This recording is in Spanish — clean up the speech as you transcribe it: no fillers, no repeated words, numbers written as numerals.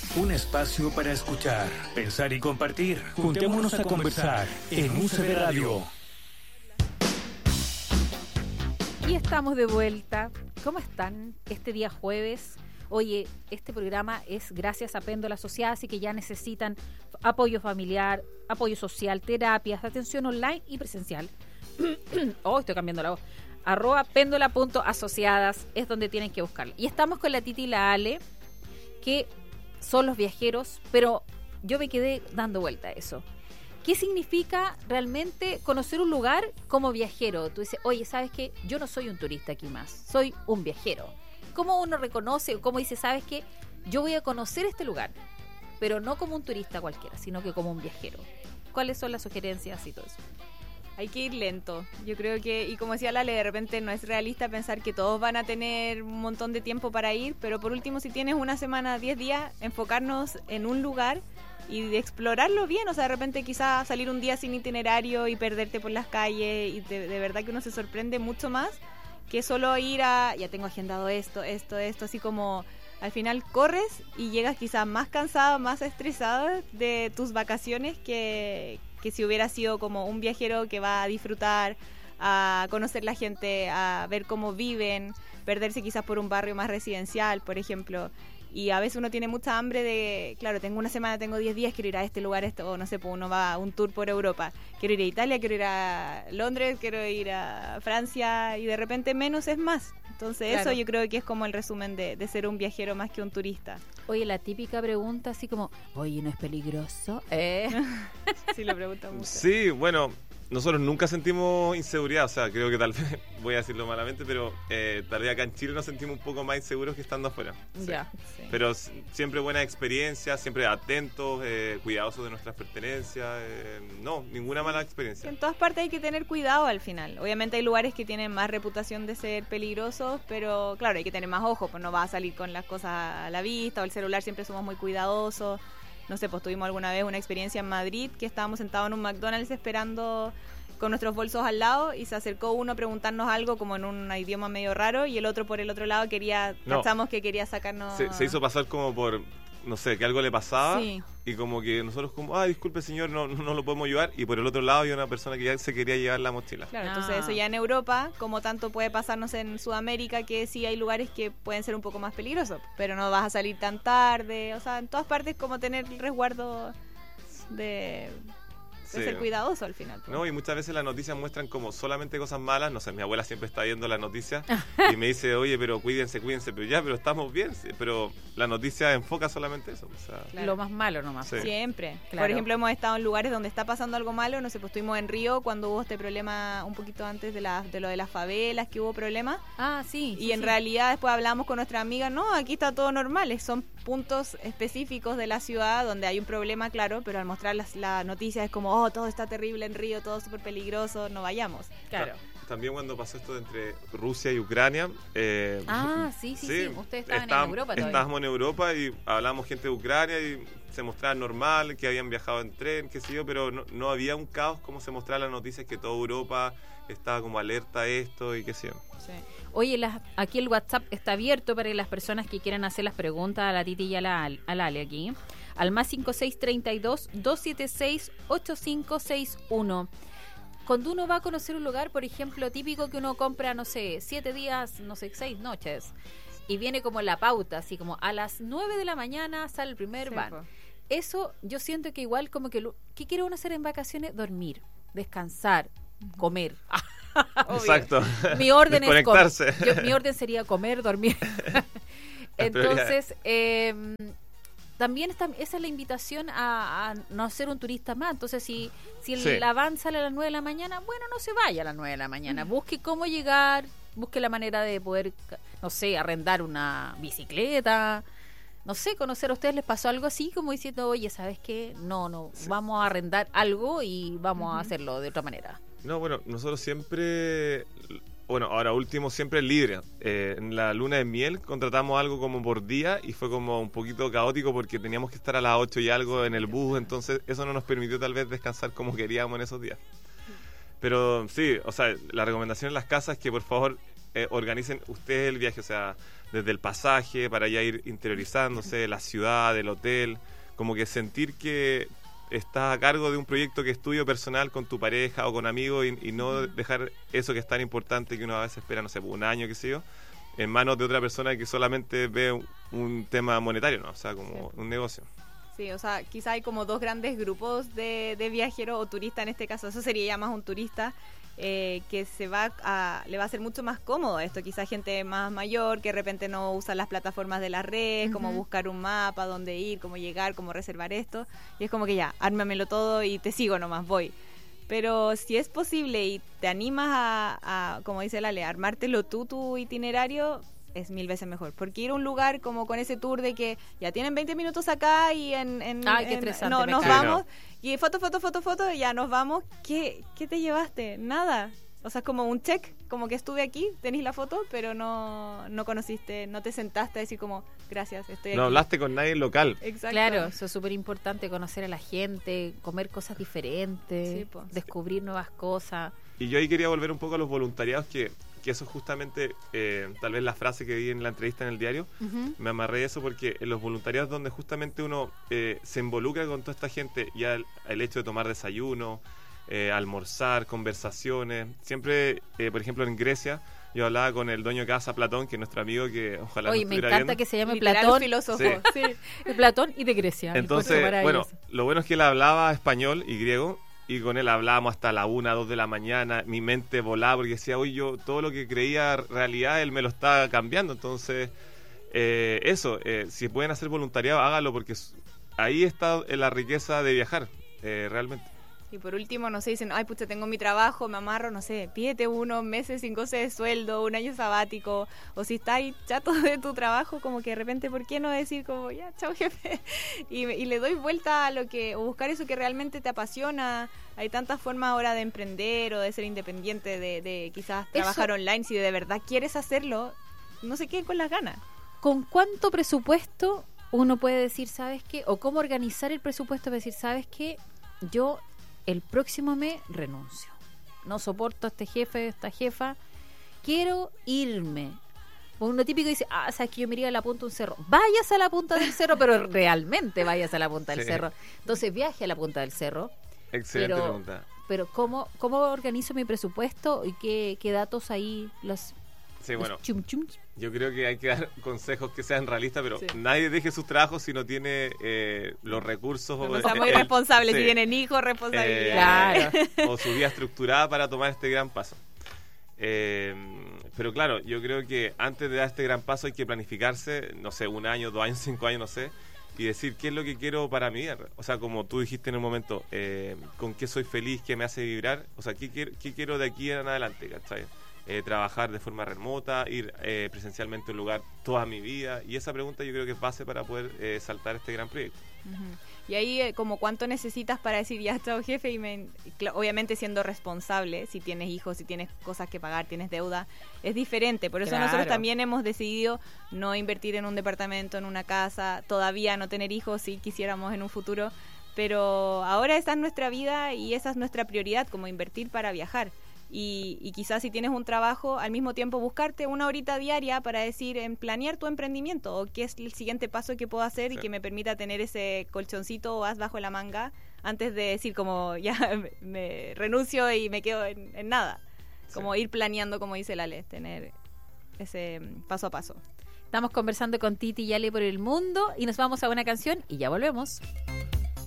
Un espacio para escuchar, pensar y compartir. Juntémonos a conversar en UCB Radio. Y estamos de vuelta. ¿Cómo están este día jueves? Oye, este programa es gracias a Péndola Asociada, así que ya necesitan apoyo familiar, apoyo social, terapias, atención online y presencial. Estoy cambiando la voz. @péndola.asociadas es donde tienen que buscarlo. Y estamos con la Titi y la Ale, que son los viajeros, pero yo me quedé dando vuelta a eso. ¿Qué significa realmente conocer un lugar como viajero? Tú dices, oye, ¿sabes qué? Yo no soy un turista aquí más, soy un viajero. ¿Cómo uno reconoce o cómo dice, sabes qué? Yo voy a conocer este lugar, pero no como un turista cualquiera, sino que como un viajero. ¿Cuáles son las sugerencias y todo eso? Hay que ir lento. Yo creo que, y como decía Lale, de repente no es realista pensar que todos van a tener un montón de tiempo para ir, pero por último, si tienes una semana, 10 días, enfocarnos en un lugar y de explorarlo bien. O sea, de repente quizás salir un día sin itinerario y perderte por las calles, y de verdad que uno se sorprende mucho más que solo ir a, ya tengo agendado esto, así como al final corres y llegas quizás más cansado, más estresado de tus vacaciones que si hubiera sido como un viajero que va a disfrutar, a conocer la gente, a ver cómo viven, perderse quizás por un barrio más residencial, por ejemplo. Y a veces uno tiene mucha hambre de, claro, tengo una semana, tengo 10 días, quiero ir a este lugar, o no sé, pues uno va a un tour por Europa, quiero ir a Italia, quiero ir a Londres, quiero ir a Francia, y de repente menos es más. Entonces claro, eso yo creo que es como el resumen de ser un viajero más que un turista. Oye, la típica pregunta así como, oye, ¿no es peligroso? Sí, lo preguntan mucho. Sí, bueno, nosotros nunca sentimos inseguridad, o sea, creo que tal vez, voy a decirlo malamente, pero tal vez acá en Chile nos sentimos un poco más inseguros que estando afuera. Sí. Ya. Sí. Pero siempre buena experiencia, siempre atentos, cuidadosos de nuestras pertenencias, no, ninguna mala experiencia. En todas partes hay que tener cuidado al final. Obviamente hay lugares que tienen más reputación de ser peligrosos, pero claro, hay que tener más ojo, pues no vas a salir con las cosas a la vista, o el celular, siempre somos muy cuidadosos. No sé, pues tuvimos alguna vez una experiencia en Madrid que estábamos sentados en un McDonald's esperando con nuestros bolsos al lado y se acercó uno a preguntarnos algo como en un idioma medio raro y el otro por el otro lado pensamos que quería sacarnos... Se hizo pasar como por, no sé, que algo le pasaba, sí, y como que nosotros como, disculpe señor, no lo podemos ayudar, y por el otro lado había una persona que ya se quería llevar la mochila. Claro, entonces eso ya en Europa, como tanto puede pasarnos en Sudamérica, que sí hay lugares que pueden ser un poco más peligrosos, pero no vas a salir tan tarde, o sea, en todas partes como tener el resguardo de ser cuidadoso al final. No, y muchas veces las noticias muestran como solamente cosas malas, no sé, mi abuela siempre está viendo las noticias y me dice, oye, pero cuídense, pero estamos bien, pero la noticia enfoca solamente eso. O sea, claro, lo más malo nomás. Sí. Siempre. Claro. Por ejemplo, hemos estado en lugares donde está pasando algo malo, no sé, pues estuvimos en Río cuando hubo este problema un poquito antes de lo de las favelas, que hubo problemas. Sí. Y en realidad después hablamos con nuestra amiga, no, aquí está todo normal, son puntos específicos de la ciudad donde hay un problema, claro, pero al mostrar las noticias es como, todo está terrible en Río, todo súper peligroso, no vayamos. Claro. También cuando pasó esto entre Rusia y Ucrania... Sí. Ustedes estaban en Europa todavía. Estábamos en Europa y hablábamos gente de Ucrania y se mostraba normal, que habían viajado en tren, qué sé yo, pero no había un caos como se mostraba en las noticias, que toda Europa estaba como alerta a esto y qué sé yo. Sí. Oye, aquí el WhatsApp está abierto para las personas que quieran hacer las preguntas a la Titi y a la Ale aquí. Al más 5632-276-8561. Cuando uno va a conocer un lugar, por ejemplo, típico que uno compra, no sé, 7 días, no sé, 6 noches, y viene como la pauta, así como a las 9 de la mañana sale el primer van. Pues. Eso yo siento que igual como que ¿qué quiere uno hacer en vacaciones? Dormir, descansar, comer. Exacto. Mi orden es conectarse. Mi orden sería comer, dormir. Entonces, también esa es la invitación a no ser un turista más. Entonces, si la van sale a las 9 de la mañana, bueno, no se vaya a las 9 de la mañana. Busque cómo llegar, busque la manera de poder, no sé, arrendar una bicicleta. No sé, conocer a ustedes, ¿les pasó algo así? Como diciendo, oye, ¿sabes qué? No, vamos a arrendar algo y vamos a hacerlo de otra manera. No, bueno, nosotros siempre, ahora último, siempre libre. En la luna de miel contratamos algo como por día y fue como un poquito caótico porque teníamos que estar a las 8 y algo en el bus, entonces eso no nos permitió tal vez descansar como queríamos en esos días. Pero sí, o sea, la recomendación en las casas es que por favor organicen ustedes el viaje, o sea, desde el pasaje para ya ir interiorizándose, la ciudad, el hotel, como que sentir que estás a cargo de un proyecto que es tuyo personal con tu pareja o con amigos y no dejar eso que es tan importante que uno a veces espera, no sé, un año, qué sé yo, en manos de otra persona que solamente ve un tema monetario, ¿no? O sea, como un negocio. Sí, o sea, quizá hay como dos grandes grupos de viajeros o turistas en este caso. Eso sería ya más un turista que le va a ser mucho más cómodo esto. Quizá gente más mayor que de repente no usa las plataformas de las redes, como buscar un mapa, dónde ir, cómo llegar, cómo reservar esto. Y es como que ya, ármamelo todo y te sigo nomás, voy. Pero si es posible y te animas a como dice Lale, armártelo tú, tu itinerario, es 1000 veces mejor. Porque ir a un lugar como con ese tour de que ya tienen 20 minutos acá y qué estresante, nos vamos, y foto, y ya nos vamos. ¿Qué te llevaste? Nada. O sea, es como un check, como que estuve aquí, tenés la foto, pero no conociste, no te sentaste a decir como, gracias, estoy aquí. No hablaste con nadie local. Exacto. Claro, eso es súper importante, conocer a la gente, comer cosas diferentes, Sí, pues. descubrir nuevas cosas. Y yo ahí quería volver un poco a los voluntariados, que eso es justamente, tal vez la frase que vi en la entrevista en el diario, me amarré a eso porque en los voluntariados donde justamente uno se involucra con toda esta gente, ya el hecho de tomar desayuno, almorzar, conversaciones, siempre, por ejemplo en Grecia, yo hablaba con el dueño de casa, Platón, que es nuestro amigo, que ojalá Oye, nos me estuviera encanta viendo. que se llame Literal Platón. filósofo. Sí. Sí, de Platón y de Grecia. Entonces, Encuentro bueno, maravilloso. lo bueno es que él hablaba español y griego, y con él hablábamos hasta la 1, 2 de la mañana, mi mente volaba porque decía, oye, yo todo lo que creía realidad, él me lo está cambiando. Entonces, si pueden hacer voluntariado, hágalo, porque ahí está la riqueza de viajar, realmente. Y por último, no sé, dicen, ay, pucha, tengo mi trabajo, me amarro, no sé, pídete unos meses sin goce de sueldo, un año sabático, o si estás ahí chato de tu trabajo, como que de repente, ¿por qué no decir como, ya, chao jefe? Y le doy vuelta a o buscar eso que realmente te apasiona. Hay tantas formas ahora de emprender o de ser independiente, de quizás trabajar online, si de verdad quieres hacerlo, no se queden con las ganas. ¿Con cuánto presupuesto uno puede decir, sabes qué? O cómo organizar el presupuesto para decir, sabes qué, yo el próximo mes renuncio, no soporto a este jefe, esta jefa, quiero irme. Uno típico dice, sabes que yo me iría a la punta de un cerro. Vayas a la punta del cerro, pero realmente vayas a la punta del cerro. Entonces viaje a la punta del cerro. Excelente pregunta. Pero ¿cómo organizo mi presupuesto y qué datos ahí Sí, bueno, chum chums? yo creo que hay que dar consejos que sean realistas, pero nadie deje sus trabajos si no tiene los recursos. No sea muy responsable, sí. Si tienen hijos, responsabilidad. Claro. O su vida estructurada para tomar este gran paso. Pero claro, yo creo que antes de dar este gran paso hay que planificarse, no sé, 1 año, 2 años, 5 años, no sé, y decir qué es lo que quiero para mi vida. O sea, como tú dijiste en un momento, con qué soy feliz, qué me hace vibrar, o sea, qué quiero de aquí en adelante, ¿cachai? Trabajar de forma remota, ir presencialmente a un lugar toda mi vida, y esa pregunta yo creo que es base para poder saltar este gran proyecto. Y ahí como cuánto necesitas para decir ya chao jefe, y obviamente siendo responsable, si tienes hijos, si tienes cosas que pagar, tienes deuda, es diferente. Por eso nosotros también hemos decidido no invertir en un departamento, en una casa, todavía no tener hijos, si quisiéramos en un futuro, pero ahora esa es nuestra vida y esa es nuestra prioridad, como invertir para viajar. Y quizás si tienes un trabajo, al mismo tiempo buscarte 1 horita diaria para decir, planear tu emprendimiento o qué es el siguiente paso que puedo hacer y que me permita tener ese colchoncito o as bajo la manga antes de decir como ya me renuncio y me quedo en nada. Como ir planeando, como dice Lale, tener ese paso a paso. Estamos conversando con Titi y Ale por el mundo y nos vamos a una canción y ya volvemos.